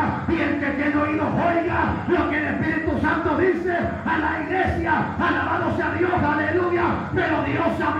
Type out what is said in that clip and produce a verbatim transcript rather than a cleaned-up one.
y el que tiene oídos oiga lo que el Espíritu Santo dice a la iglesia. Alabado sea Dios, aleluya. Pero Dios habla